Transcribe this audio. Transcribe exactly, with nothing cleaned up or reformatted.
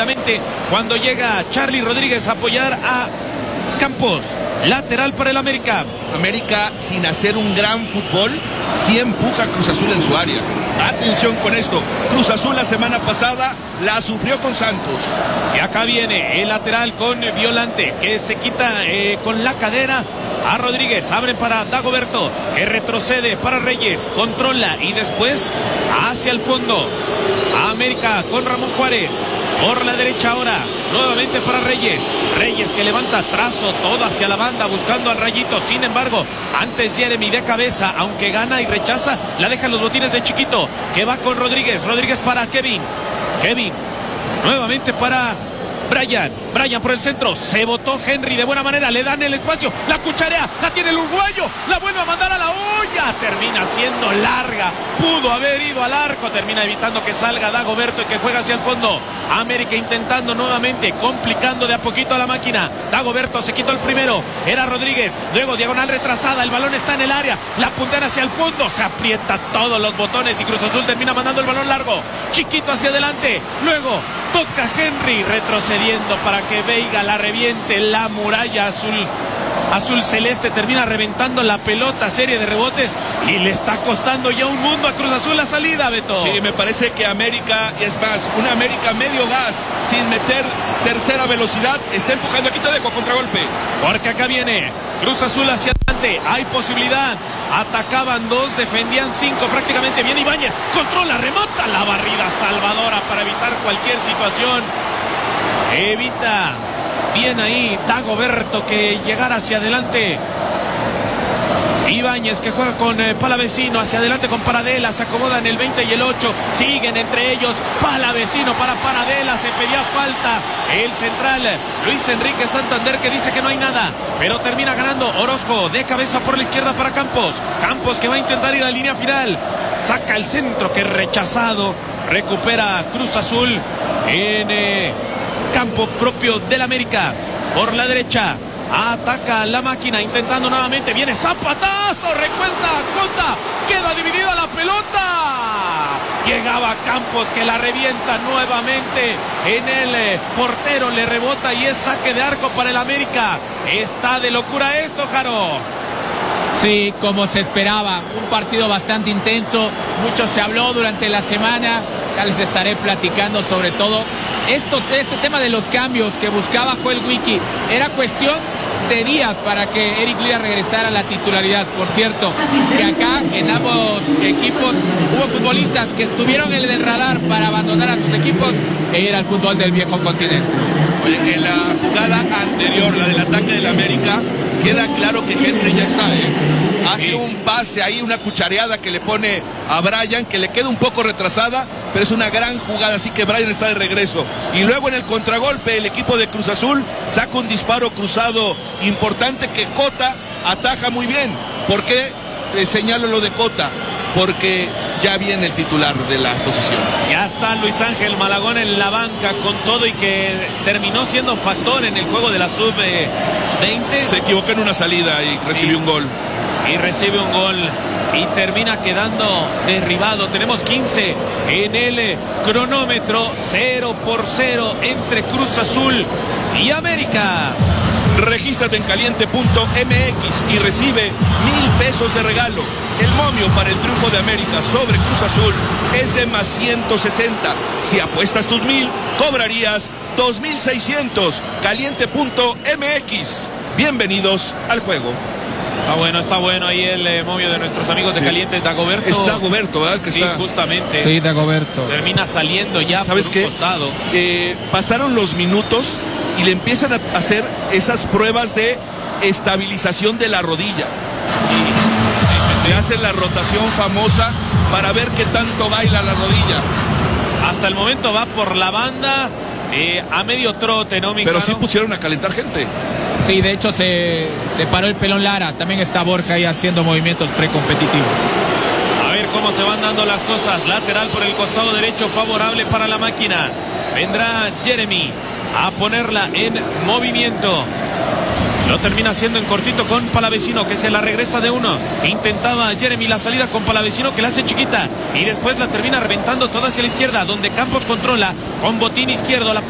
rápidamente cuando llega Charlie Rodríguez a apoyar a Campos. Lateral para el América. América, sin hacer un gran fútbol, sí empuja a Cruz Azul en su área. Atención con esto. Cruz Azul la semana pasada la sufrió con Santos. Y acá viene el lateral con Violante, que se quita eh, con la cadera a Rodríguez. Abre para Dagoberto, que retrocede para Reyes. Controla y después hacia el fondo. América con Ramón Juárez. Por la derecha ahora, nuevamente para Reyes. Reyes que levanta trazo todo hacia la banda buscando al Rayito. Sin embargo, antes Jeremy de cabeza, aunque gana y rechaza, la deja en los botines de Chiquito, que va con Rodríguez. Rodríguez para Kevin. Kevin, nuevamente para Brian. Brian por el centro. Se botó Henry de buena manera. Le dan el espacio. La cucharea. La tiene el uruguayo. La vuelve a mandar a la olla. Termina siendo larga. Pudo haber ido al arco. Termina evitando que salga Dagoberto y que juega hacia el fondo. América intentando nuevamente. Complicando de a poquito a la máquina. Dagoberto se quitó el primero. Era Rodríguez. Luego diagonal retrasada. El balón está en el área. La puntea hacia el fondo. Se aprieta todos los botones y Cruz Azul termina mandando el balón largo. Chiquito hacia adelante. Luego toca Henry retrocediendo para que Veiga la reviente. La muralla azul azul celeste termina reventando la pelota, serie de rebotes, y le está costando ya un mundo a Cruz Azul la salida, Beto. Sí, me parece que América, es más, una América medio gas, sin meter tercera velocidad, está empujando. Aquí te dejo contragolpe. Porque acá viene Cruz Azul hacia adelante, hay posibilidad. Atacaban dos, defendían cinco prácticamente. Viene Ibáñez, controla, remata la barrida salvadora para evitar cualquier situación. Evita bien ahí Dagoberto que llegara hacia adelante. Ibáñez que juega con eh, Palavecino hacia adelante con Paradela, se acomodan el veinte y el ocho, siguen entre ellos. Palavecino para Paradela, se pedía falta el central Luis Enrique Santander, que dice que no hay nada, pero termina ganando Orozco de cabeza por la izquierda para Campos. Campos que va a intentar ir a la línea final, saca el centro que es rechazado. Recupera Cruz Azul en eh, campo propio del América. Por la derecha ataca la máquina intentando nuevamente. Viene zapatazo, recuesta, Cota, queda dividida la pelota. Llegaba Campos que la revienta nuevamente en el eh, portero, le rebota y es saque de arco para el América. Está de locura esto, Jaro. Sí, como se esperaba, un partido bastante intenso, mucho se habló durante la semana, ya les estaré platicando sobre todo esto, este tema de los cambios que buscaba Joel Wiki. Era cuestión de días para que Eric Lira regresara a la titularidad. Por cierto, que acá en ambos equipos hubo futbolistas que estuvieron en el radar para abandonar a sus equipos e ir al fútbol del viejo continente. Oye, en la jugada anterior, la del ataque del América, queda claro que Henry ya está, ¿eh? Hace sí. un pase ahí, una cuchareada que le pone a Brian, que le queda un poco retrasada, pero es una gran jugada, así que Brian está de regreso. Y luego en el contragolpe, el equipo de Cruz Azul saca un disparo cruzado importante que Cota ataja muy bien. ¿Por qué eh, señalo lo de Cota? Porque ya viene el titular de la posición. Ya está Luis Ángel Malagón en la banca con todo y que terminó siendo factor en el juego de la sub veinte. Se equivocó en una salida y recibió sí. un gol. Y recibe un gol y termina quedando derribado. Tenemos quince en el cronómetro, cero por cero entre Cruz Azul y América. Regístrate en caliente punto m x y recibe mil pesos de regalo. El momio para el triunfo de América sobre Cruz Azul es de más ciento sesenta. Si apuestas tus mil, cobrarías dos mil seiscientos. caliente punto m x. Bienvenidos al juego. Está bueno, está bueno ahí el eh, momio de nuestros amigos de sí. Caliente. Dagoberto. Es Dagoberto, ¿verdad? Que sí, está... justamente. Sí, Dagoberto. Termina saliendo ya ¿Sabes por un qué? costado. Eh, pasaron los minutos y le empiezan a hacer esas pruebas de estabilización de la rodilla. Sí, sí, sí, Se hace la rotación famosa para ver qué tanto baila la rodilla. Hasta el momento va por la banda eh, a medio trote, ¿no, mi Pero caro? sí pusieron a calentar gente. Sí, de hecho se, se paró el pelón Lara. También está Borja ahí haciendo movimientos precompetitivos. A ver cómo se van dando las cosas. Lateral por el costado derecho favorable para la máquina. Vendrá Jeremy a ponerla en movimiento. Lo termina haciendo en cortito con Palavecino, que se la regresa de uno. Intentaba Jeremy la salida con Palavecino, que la hace chiquita. Y después la termina reventando toda hacia la izquierda, donde Campos controla con botín izquierdo. La